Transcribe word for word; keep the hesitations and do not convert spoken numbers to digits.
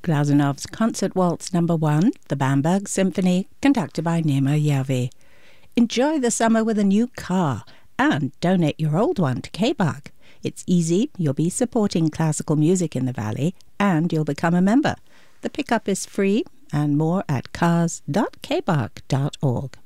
Glasenov's Concert Waltz Number One, the Bamberg Symphony, conducted by Nima Yavi. Enjoy the summer with a new car and donate your old one to K B A G. It's easy, you'll be supporting classical music in the Valley, and you'll become a member. The pickup is free, and more at cars dot k b a g dot org.